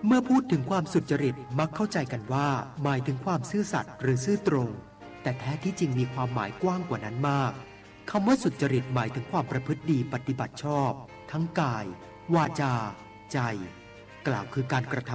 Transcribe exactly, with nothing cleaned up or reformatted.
เมื่อพูดถึงความสุจริตมักเข้าใจกันว่าหมายถึงความซื่อสัตย์หรือซื่อตรงแต่แท้ที่จริงมีความหมายกว้างกว่านั้นมากคำว่าสุจริตหมายถึงความประพฤติดีปฏิบัติชอบทั้งกายวาจาใจกล่าวคือการกระทำ